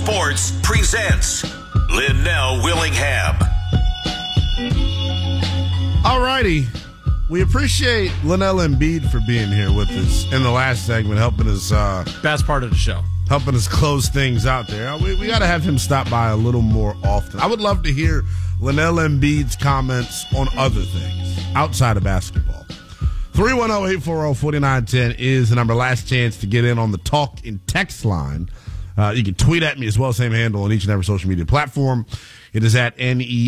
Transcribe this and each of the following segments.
Sports presents Linnell Willingham. All righty. We appreciate Linnell Embiid for being here with us in the last segment, helping us. Best part of the show. Helping us close things out there. We got to have him stop by a little more often. I would love to hear Linnell Embiid's comments on other things outside of basketball. 310-840-4910 is the number. Last chance to get in on the talk and text line. You can tweet at me as well, same handle on each and every social media platform. It is at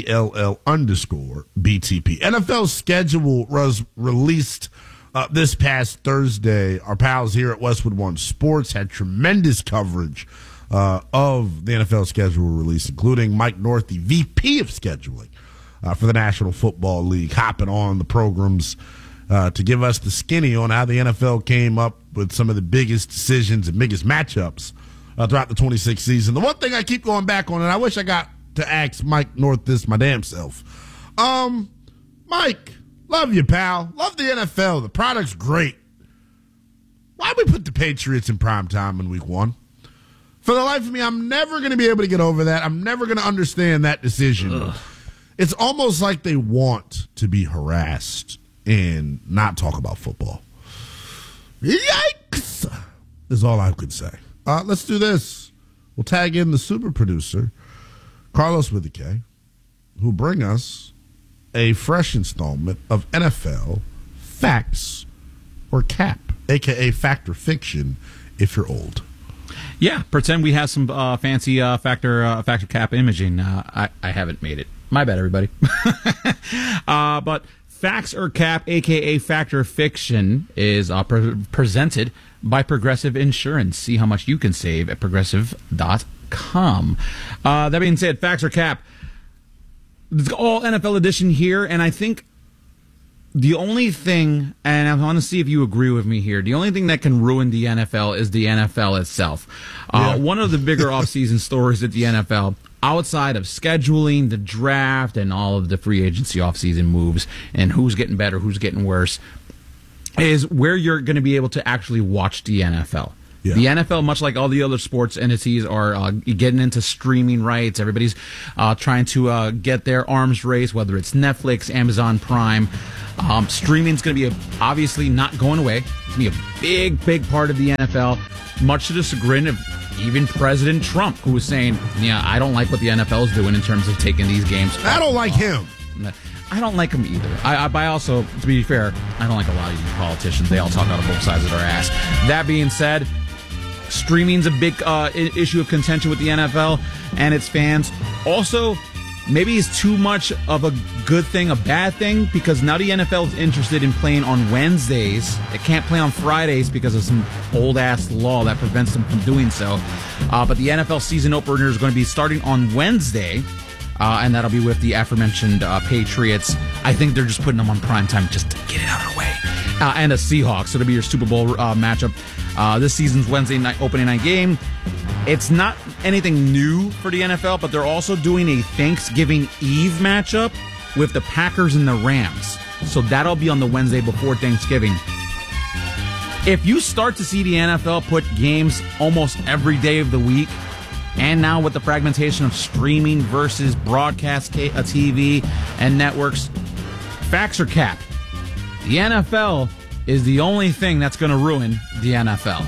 NELL_BTP. NFL schedule was released this past Thursday. Our pals here at Westwood One Sports had tremendous coverage of the NFL schedule release, including Mike North, the VP of scheduling for the National Football League, hopping on the programs to give us the skinny on how the NFL came up with some of the biggest decisions and biggest matchups throughout the 26th season. The one thing I keep going back on, and I wish I got to ask Mike North this my damn self. Mike, love you, pal. Love the NFL. The product's great. Why we put the Patriots in prime time in week one? For the life of me, I'm never going to be able to get over that. I'm never going to understand that decision. Ugh. It's almost like they want to be harassed and not talk about football. Yikes! Is all I could say. Let's do this. We'll tag in the super producer, Carlos with a K, who'll bring us a fresh installment of NFL Facts or Cap, a.k.a. Fact or Fiction, if you're old. Yeah, pretend we have some fancy factor cap imaging. I haven't made it. My bad, everybody. But Facts or Cap, a.k.a. Fact or Fiction, is presented by Progressive Insurance. See how much you can save at progressive.com. That being said, Facts or Cap, it's all NFL edition here, and I think the only thing, and I want to see if you agree with me here, the only thing that can ruin the NFL is the NFL itself. One of the bigger offseason stories at the NFL, outside of scheduling, the draft, and all of the free agency offseason moves, and who's getting better, who's getting worse, is where you're going to be able to actually watch the NFL. Yeah. The NFL, much like all the other sports entities, are getting into streaming rights. Everybody's trying to get their arms raised, whether it's Netflix, Amazon Prime. Streaming's going to be obviously not going away. It's going to be a big, big part of the NFL, much to the chagrin of even President Trump, who was saying, yeah, I don't like what the NFL is doing in terms of taking these games. I don't like him. I don't like him either. I also, to be fair, I don't like a lot of these politicians. They all talk out of both sides of their ass. That being said, streaming's a big issue of contention with the NFL and its fans. Also, maybe it's too much of a good thing, a bad thing, because now the NFL is interested in playing on Wednesdays. It can't play on Fridays because of some old-ass law that prevents them from doing so. But the NFL season opener is going to be starting on Wednesday. And that'll be with the aforementioned Patriots. I think they're just putting them on primetime just to get it out of the way. And the Seahawks. So it'll be your Super Bowl matchup. This season's Wednesday night opening night game. It's not anything new for the NFL, but they're also doing a Thanksgiving Eve matchup with the Packers and the Rams. So that'll be on the Wednesday before Thanksgiving. If you start to see the NFL put games almost every day of the week, and now with the fragmentation of streaming versus broadcast TV and networks, Facts or Cap, the NFL is the only thing that's going to ruin the NFL.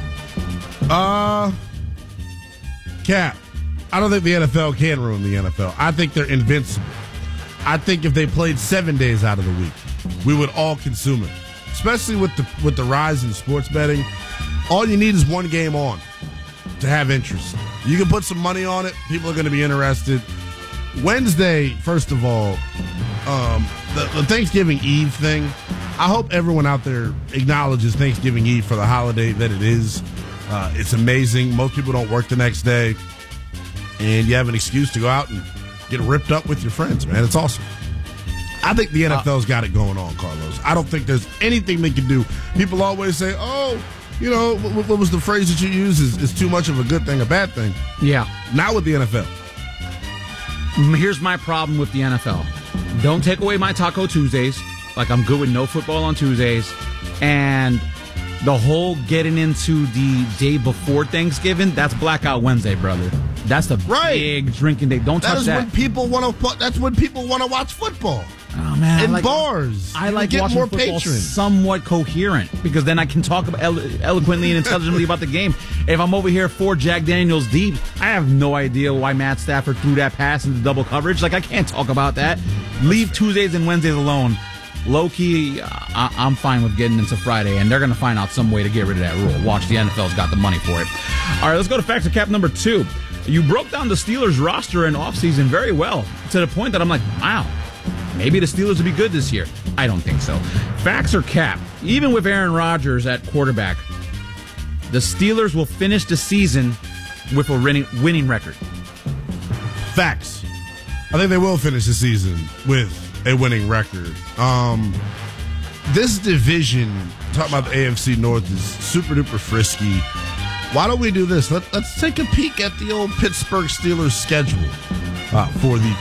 Cap, I don't think the NFL can ruin the NFL. I think they're invincible. I think if they played 7 days out of the week, we would all consume it. Especially with the rise in sports betting. All you need is one game on to have interest. You can put some money on it. People are going to be interested. Wednesday, first of all, the Thanksgiving Eve thing, I hope everyone out there acknowledges Thanksgiving Eve for the holiday that it is. It's amazing. Most people don't work the next day, and you have an excuse to go out and get ripped up with your friends, man. It's awesome. I think the NFL's got it going on, Carlos. I don't think there's anything they can do. People always say, you know, what was the phrase that you use? Is too much of a good thing a bad thing? Yeah. Not with the NFL. Here's my problem with the NFL. Don't take away my Taco Tuesdays. Like, I'm good with no football on Tuesdays. And The whole getting into the day before Thanksgiving, that's Blackout Wednesday, brother. That's the big drinking day. Don't touch that. That is when people want to. That's when people want to watch football. Oh man, in bars. I like get watching more football patrons. somewhat coherent because then I can talk eloquently and intelligently about the game. If I'm over here 4 Jack Daniels deep, I have no idea why Matt Stafford threw that pass into double coverage. Like, I can't talk about that. Leave Tuesdays and Wednesdays alone. Low key, I'm fine with getting into Friday, and they're going to find out some way to get rid of that rule. Watch, the NFL's got the money for it. All right, let's go to Facts or Cap number 2. You broke down the Steelers roster in offseason very well, to the point that I'm like, wow, maybe the Steelers will be good this year. I don't think so. Facts or Cap, even with Aaron Rodgers at quarterback, the Steelers will finish the season with a winning record. Facts. I think they will finish the season with a winning record. This division, talking about the AFC North, is super duper frisky. Why don't we do this? Let's take a peek at the old Pittsburgh Steelers schedule for the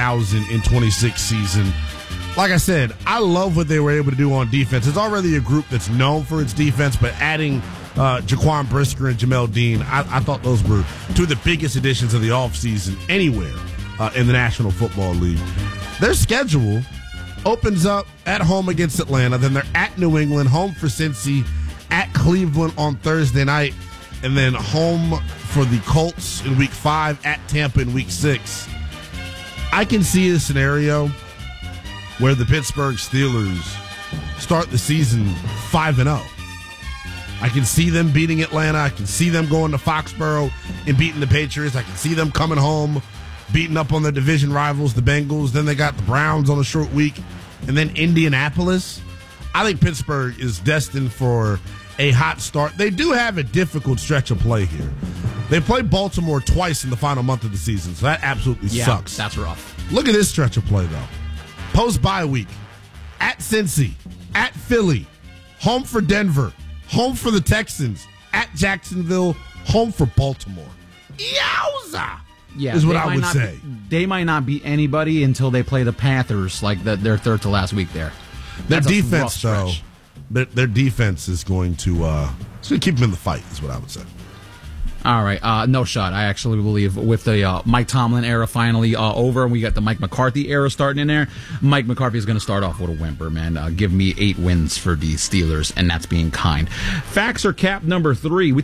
2026 season. Like I said, I love what they were able to do on defense. It's already a group that's known for its defense, but adding Jaquan Brisker and Jamel Dean, I thought those were two of the biggest additions of the offseason anywhere in the National Football League. Their schedule opens up at home against Atlanta, then they're at New England, home for Cincy, at Cleveland on Thursday night, and then home for the Colts in Week 5, at Tampa in Week 6. I can see a scenario where the Pittsburgh Steelers start the season 5-0. I can see them beating Atlanta. I can see them going to Foxborough and beating the Patriots. I can see them coming home, beating up on their division rivals, the Bengals. Then they got the Browns on a short week, and then Indianapolis. I think Pittsburgh is destined for a hot start. They do have a difficult stretch of play here. They play Baltimore twice in the final month of the season, so that absolutely sucks. That's rough. Look at this stretch of play, though. Post-bye week, at Cincy, at Philly, home for Denver, home for the Texans, at Jacksonville, home for Baltimore. Yowza! Yeah, is what I would say. They might not beat anybody until they play the Panthers, like their third to last week there. Their defense, though, their defense is going to keep them in the fight, is what I would say. All right, no shot. I actually believe with the Mike Tomlin era finally over, and we got the Mike McCarthy era starting in there, Mike McCarthy is going to start off with a whimper, man. Give me 8 wins for the Steelers, and that's being kind. Facts or Cap number 3.